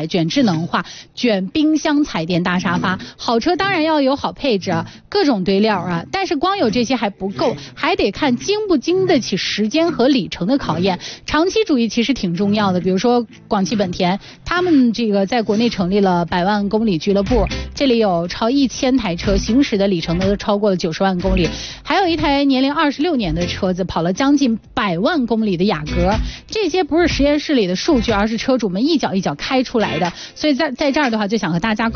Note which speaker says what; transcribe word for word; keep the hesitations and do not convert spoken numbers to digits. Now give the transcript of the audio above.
Speaker 1: 卷智能化、卷冰箱彩电大沙发。好车当然要有好配置啊，各种堆料啊，但是光有这些还不够，还得看经不经得起时间和里程的考验。长期主义其实挺重要的，比如说广汽本田，他们这个在国内成立了百万公里俱乐部，这里有超一千台车行驶的里程都超过了九十万公里，还有一台年龄二十六年的车子跑了将近百万公里的雅阁。这些不是实验室里的数据，而是车主们一脚一脚开出来的。所以在在这儿的话，就想和大家